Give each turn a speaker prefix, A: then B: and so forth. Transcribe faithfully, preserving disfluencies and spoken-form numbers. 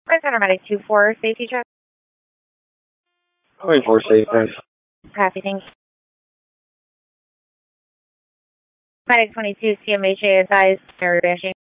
A: Center Medic two four, safety check.
B: twenty-four safe, thanks.
A: Copy, thanks. Medic twenty-two, C M H A advised, error dashing.